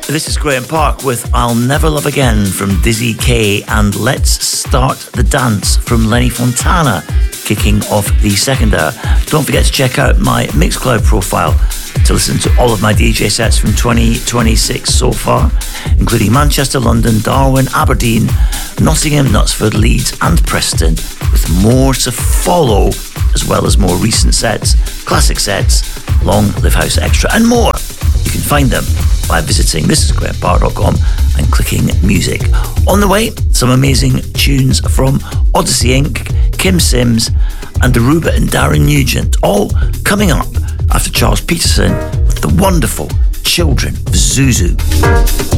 This is Graham Park with I'll Never Love Again from Dizzy K and Let's Start the Dance from Lenny Fontana, kicking off the second hour. Don't forget to check out my Mixcloud profile to listen to all of my DJ sets from 2026 so far, including Manchester, London, Darwin, Aberdeen, Nottingham, Knutsford, Leeds and Preston, with more to follow, as well as more recent sets, classic sets, Long Live House Extra and more. You can find them by visiting thisisgrahampark.com and clicking music. On the way, some amazing tunes from Odyssey Inc., Kim Sims and Aruba and Darren Nugent, all coming up after Charles Peterson with the wonderful Children of Zuzu.